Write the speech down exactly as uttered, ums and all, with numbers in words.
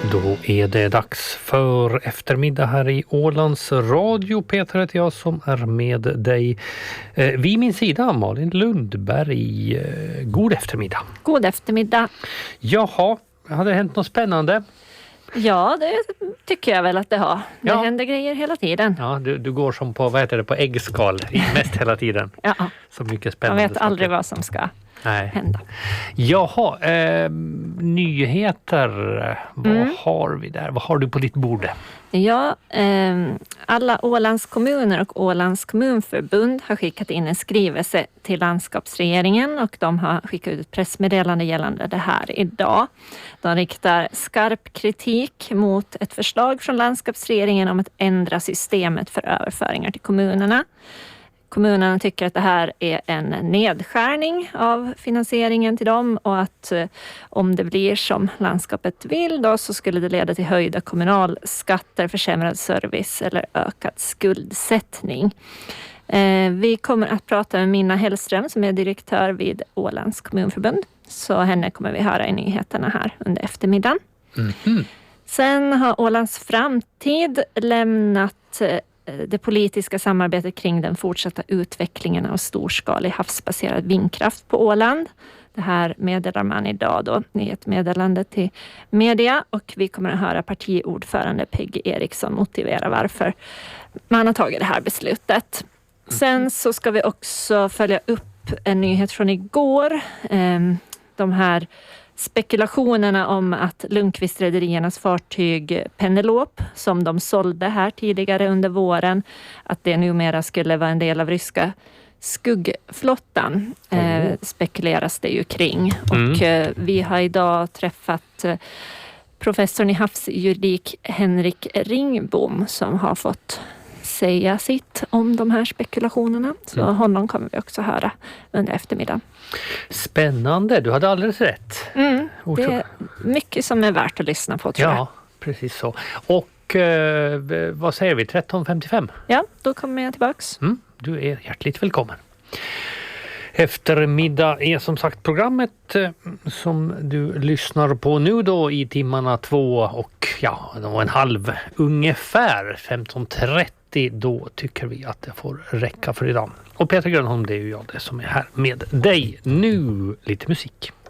Då är det dags för eftermiddag här i Ålands Radio. Peter heter jag som är med dig. Eh, vid min sida Malin Lundberg. Eh, god eftermiddag. God eftermiddag. Jaha, har det hänt något spännande? Ja, det tycker jag väl att det har. Det Ja. händer grejer hela tiden. Ja, du, du går som på, vad heter det, på äggskal mest hela tiden. Ja, Så mycket man spännande vet aldrig saker. vad som ska Nej. hända. Jaha, eh, nyheter. Vad Mm. har vi där? Vad har du på ditt bord? Ja, eh, alla Ålands kommuner och Ålands kommunförbund har skickat in en skrivelse till landskapsregeringen och de har skickat ut ett pressmeddelande gällande det här idag. De riktar skarp kritik mot ett förslag från landskapsregeringen om att ändra systemet för överföringar till kommunerna. Kommunerna tycker att det här är en nedskärning av finansieringen till dem och att eh, om det blir som landskapet vill då så skulle det leda till höjda kommunalskatter, försämrad service eller ökad skuldsättning. Eh, vi kommer att prata med Minna Hellström som är direktör vid Ålands kommunförbund. Så henne kommer vi höra i nyheterna här under eftermiddagen. Mm-hmm. Sen har Ålands framtid lämnat eh, det politiska samarbetet kring den fortsatta utvecklingen av storskalig havsbaserad vindkraft på Åland. Det här meddelar man idag då i ett meddelande till media och vi kommer att höra partiordförande Peggy Eriksson motivera varför man har tagit det här beslutet. Sen så ska vi också följa upp en nyhet från igår. De här spekulationerna om att Lundqvist-rederiernas fartyg Penelope som de sålde här tidigare under våren, att det numera skulle vara en del av ryska skuggflottan mm. eh, spekuleras det ju kring. Mm. Och eh, vi har idag träffat eh, professorn i havsjuridik Henrik Ringbom som har fått säga sitt om de här spekulationerna. Så mm. honom kommer vi också höra under eftermiddagen. Spännande, du hade alldeles rätt. Mm, det är mycket som är värt att lyssna på tror ja, jag. Ja, precis så. Och eh, vad säger vi, tretton femtiofem? Ja, då kommer jag tillbaks. Mm, du är hjärtligt välkommen. Eftermiddag är som sagt programmet eh, som du lyssnar på nu då i timmarna två och ja, en halv ungefär femton trettio. Då tycker vi att det får räcka för idag. Och Peter Grönholm, det är ju jag det som är här med dig. Nu lite musik.